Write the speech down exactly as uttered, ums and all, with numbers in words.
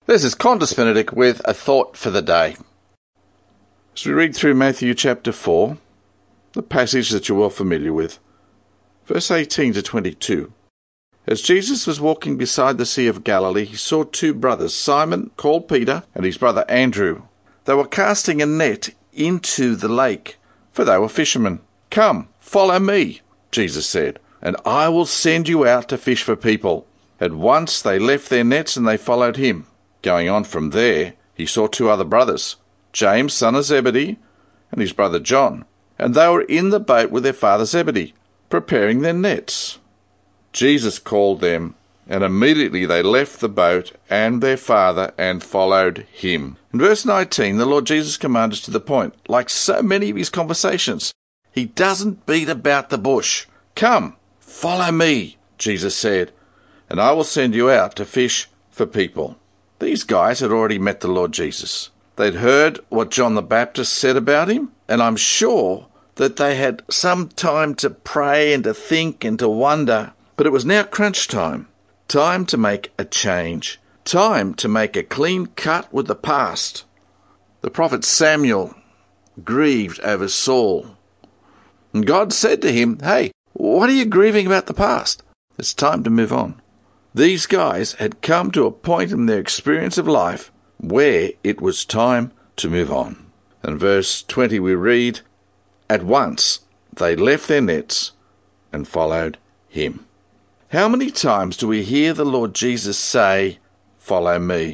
This is Qantas Benedict with a thought for the day. As we read through Matthew chapter four, the passage that you're well familiar with, verse eighteen to twenty-two. As Jesus was walking beside the Sea of Galilee, he saw two brothers, Simon, called Peter, and his brother Andrew. They were casting a net into the lake, for they were fishermen. "Come, follow me," Jesus said, "and I will send you out to fish for people." At once they left their nets and they followed him. Going on from there, he saw two other brothers, James, son of Zebedee, and his brother John, and they were in the boat with their father Zebedee, preparing their nets. Jesus called them, and immediately they left the boat and their father and followed him. In verse nineteen, the Lord Jesus commanded to the point. Like so many of his conversations, he doesn't beat about the bush. "Come, follow me," Jesus said, "and I will send you out to fish for people." These guys had already met the Lord Jesus. They'd heard what John the Baptist said about him, and I'm sure that they had some time to pray and to think and to wonder. But it was now crunch time. Time to make a change. Time to make a clean cut with the past. The prophet Samuel grieved over Saul. And God said to him, "Hey, what are you grieving about the past? It's time to move on." These guys had come to a point in their experience of life where it was time to move on. In verse twenty we read, "At once they left their nets and followed him." How many times do we hear the Lord Jesus say, "Follow me"?